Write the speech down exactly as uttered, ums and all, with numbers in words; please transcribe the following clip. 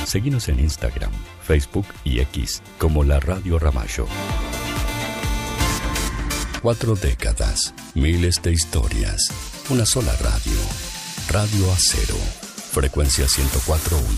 Seguinos en Instagram, Facebook y X como La Radio Ramallo. Cuatro décadas, miles de historias, una sola radio. Radio Acero, frecuencia ciento cuatro punto uno.